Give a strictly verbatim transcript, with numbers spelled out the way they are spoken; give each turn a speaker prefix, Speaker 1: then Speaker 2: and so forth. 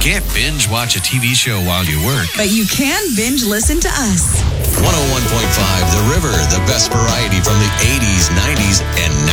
Speaker 1: can't binge watch a T V show while you work.
Speaker 2: But you can binge listen to us.
Speaker 3: one oh one point five The River, the best variety from the eighties, nineties, and